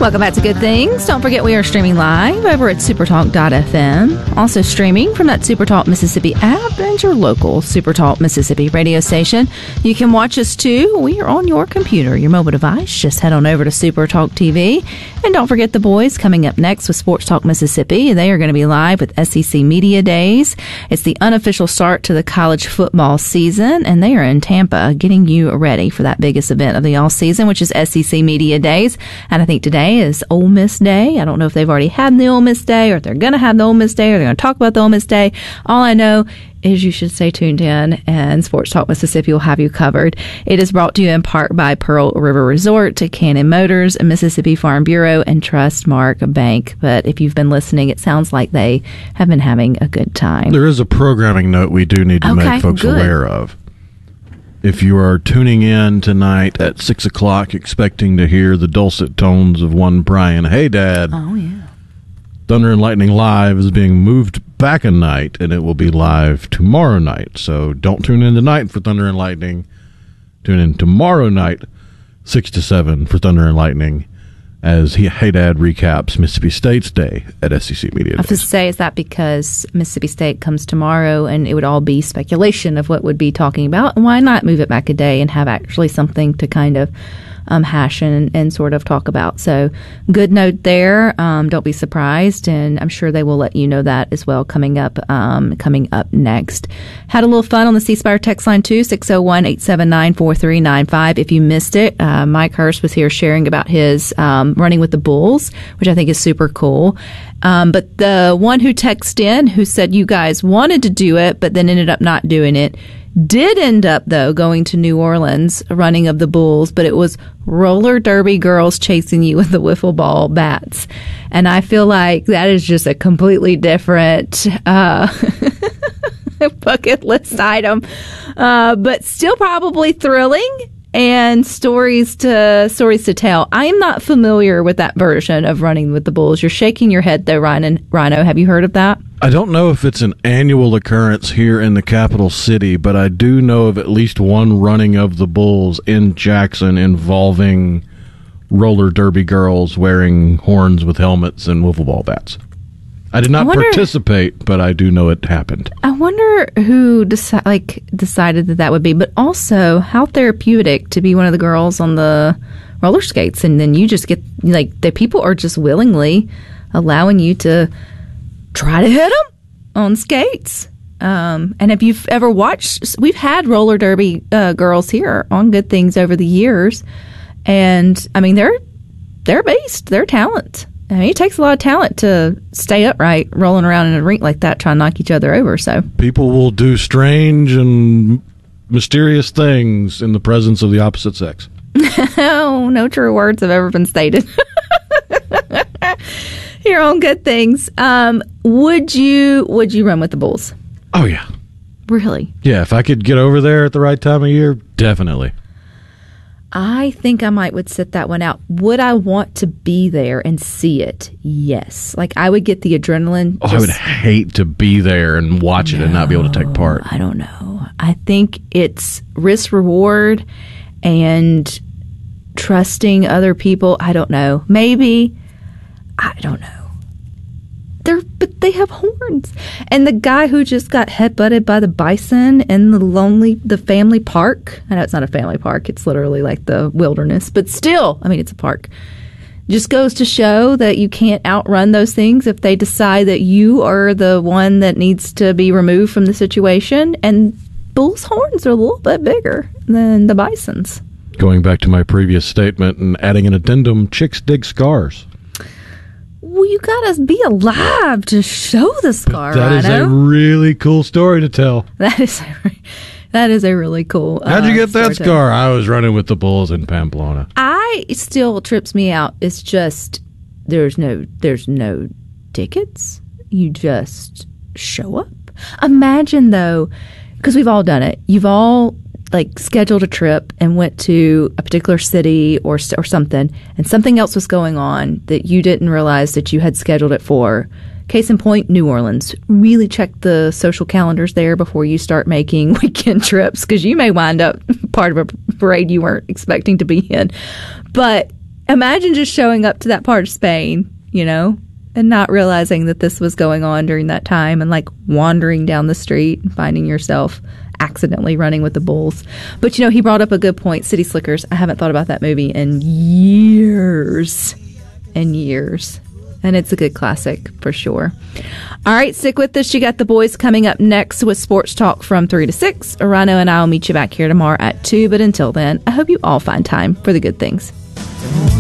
Welcome back to Good Things. Don't forget we are streaming live over at supertalk.fm. Also streaming from that Supertalk Mississippi app and your local Supertalk Mississippi radio station. You can watch us too. We are on your computer, your mobile device. Just head on over to Supertalk TV. And don't forget the boys coming up next with Sports Talk Mississippi. They are going to be live with SEC Media Days. It's the unofficial start to the college football season, and they are in Tampa getting you ready for that biggest event of the all season, which is SEC Media Days. And I think today is Ole Miss Day. I don't know if they've already had the Ole Miss Day or if they're going to have the Ole Miss Day or they're going to talk about the Ole Miss Day. All I know is you should stay tuned in, and Sports Talk Mississippi will have you covered. It is brought to you in part by Pearl River Resort, Cannon Motors, Mississippi Farm Bureau, and Trustmark Bank. But if you've been listening, it sounds like they have been having a good time. There is a programming note we do need to make folks aware of. If you are tuning in tonight at 6 o'clock expecting to hear the dulcet tones of one Brian Haydad, oh, yeah. Thunder and Lightning Live is being moved back a night, and it will be live tomorrow night. So don't tune in tonight for Thunder and Lightning. Tune in tomorrow night, 6 to 7 for Thunder and Lightning, as Haydad recaps Mississippi State's day at SEC Media Days. I have to say, is that because Mississippi State comes tomorrow and it would all be speculation of what we'd be talking about? Why not move it back a day and have actually something to kind of hash and sort of talk about? So good note there. Don't be surprised, and I'm sure they will let you know that as well coming up next. Had a little fun on the C Spire text line too, 601-879-4395. If you missed it, Mike Hurst was here sharing about his running with the Bulls, which I think is super cool. But the one who texted in who said you guys wanted to do it but then ended up not doing it did end up, though, going to New Orleans, running of the Bulls, but it was roller derby girls chasing you with the wiffle ball bats. And I feel like that is just a completely different bucket list item, but still probably thrilling and stories to tell. I am not familiar with that version of running with the Bulls. You're shaking your head, though, Rhino. Have you heard of that? I don't know if it's an annual occurrence here in the capital city, but I do know of at least one running of the Bulls in Jackson involving roller derby girls wearing horns with helmets and wiffle ball bats. I did not participate, but I do know it happened. I wonder who decided that would be, but also how therapeutic to be one of the girls on the roller skates, and then you just get, the people are just willingly allowing you to try to hit them on skates. And if you've ever watched, we've had roller derby girls here on Good Things over the years, and I mean they're beasts, they're talent. I mean, it takes a lot of talent to stay upright, rolling around in a rink like that, trying to knock each other over. So people will do strange and mysterious things in the presence of the opposite sex. Oh, no true words have ever been stated. Here on Good Things. Would you run with the Bulls? Oh, yeah. Really? Yeah, if I could get over there at the right time of year, definitely. I think I would sit that one out. Would I want to be there and see it? Yes. I would get the adrenaline. I would hate to be there and watch it and not be able to take part. I don't know. I think it's risk-reward and trusting other people. I don't know. Maybe. I don't know. But they have horns. And the guy who just got headbutted by the bison in the family park. I know it's not a family park. It's literally like the wilderness. But still, I mean, it's a park. Just goes to show that you can't outrun those things if they decide that you are the one that needs to be removed from the situation. And bull's horns are a little bit bigger than the bison's. Going back to my previous statement and adding an addendum, chicks dig scars. Well, you gotta be alive to show the scar. That is a really cool story to tell. That is a really cool. How'd you get that scar? I was running with the Bulls in Pamplona. It still trips me out. It's just there's no tickets. You just show up. Imagine though, because we've all done it. You've all scheduled a trip and went to a particular city or something, and something else was going on that you didn't realize that you had scheduled it for. Case in point, New Orleans. Really check the social calendars there before you start making weekend trips, because you may wind up part of a parade you weren't expecting to be in. But imagine just showing up to that part of Spain, and not realizing that this was going on during that time, and like wandering down the street and finding yourself accidentally running with the bulls. But he brought up a good point. City Slickers. I haven't thought about that movie in years and years. And it's a good classic for sure. All right, stick with us. You got the boys coming up next with Sports Talk from 3 to 6. Rhino and I will meet you back here tomorrow at 2. But until then, I hope you all find time for the good things.